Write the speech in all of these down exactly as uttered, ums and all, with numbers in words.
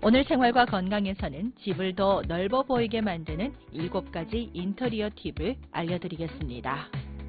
오늘 생활과 건강에서는 집을 더 넓어 보이게 만드는 일곱 가지 인테리어 팁을 알려드리겠습니다.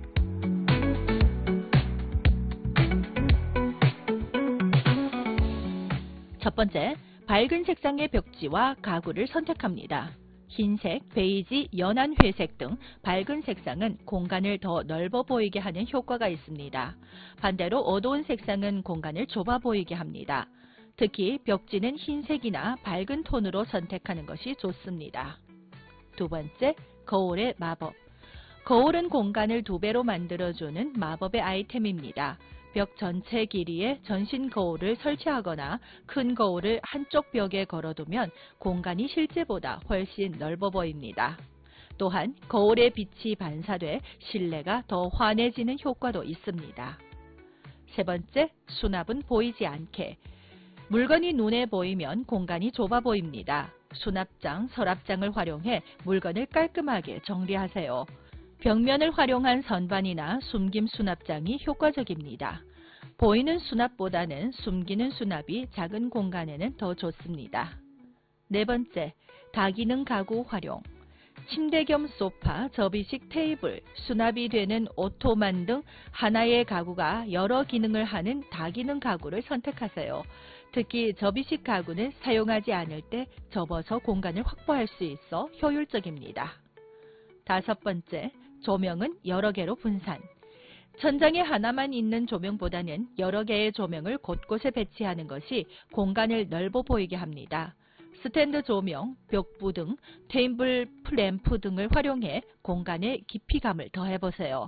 첫 번째, 밝은 색상의 벽지와 가구를 선택합니다. 흰색, 베이지, 연한 회색 등 밝은 색상은 공간을 더 넓어 보이게 하는 효과가 있습니다. 반대로 어두운 색상은 공간을 좁아 보이게 합니다. 특히 벽지는 흰색이나 밝은 톤으로 선택하는 것이 좋습니다. 두 번째, 거울의 마법. 거울은 공간을 두 배로 만들어주는 마법의 아이템입니다. 벽 전체 길이에 전신 거울을 설치하거나 큰 거울을 한쪽 벽에 걸어두면 공간이 실제보다 훨씬 넓어 보입니다. 또한 거울의 빛이 반사돼 실내가 더 환해지는 효과도 있습니다. 세 번째, 수납은 보이지 않게. 물건이 눈에 보이면 공간이 좁아 보입니다. 수납장, 서랍장을 활용해 물건을 깔끔하게 정리하세요. 벽면을 활용한 선반이나 숨김 수납장이 효과적입니다. 보이는 수납보다는 숨기는 수납이 작은 공간에는 더 좋습니다. 네 번째, 다기능 가구 활용. 침대 겸 소파, 접이식 테이블, 수납이 되는 오토만 등 하나의 가구가 여러 기능을 하는 다기능 가구를 선택하세요. 특히 접이식 가구는 사용하지 않을 때 접어서 공간을 확보할 수 있어 효율적입니다. 다섯 번째, 조명은 여러 개로 분산. 천장에 하나만 있는 조명보다는 여러 개의 조명을 곳곳에 배치하는 것이 공간을 넓어 보이게 합니다. 스탠드 조명, 벽부 등 테이블 램프 등을 활용해 공간의 깊이감을 더해보세요.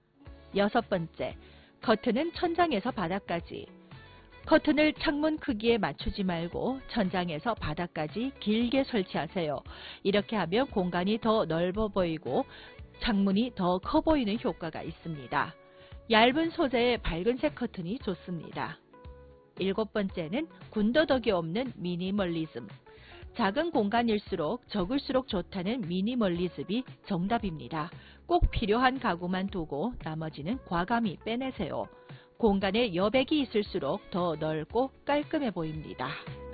여섯 번째, 커튼은 천장에서 바닥까지. 커튼을 창문 크기에 맞추지 말고 천장에서 바닥까지 길게 설치하세요. 이렇게 하면 공간이 더 넓어 보이고 창문이 더 커 보이는 효과가 있습니다. 얇은 소재의 밝은색 커튼이 좋습니다. 일곱 번째는 군더더기 없는 미니멀리즘. 작은 공간일수록 적을수록 좋다는 미니멀리즘이 정답입니다. 꼭 필요한 가구만 두고 나머지는 과감히 빼내세요. 공간에 여백이 있을수록 더 넓고 깔끔해 보입니다.